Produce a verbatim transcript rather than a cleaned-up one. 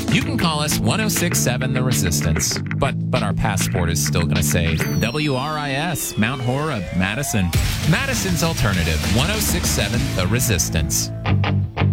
you can call us one oh six seven The Resistance. But but our passport is still going to say W R I S, Mount Horeb, Madison. Madison's alternative, one oh six seven The Resistance.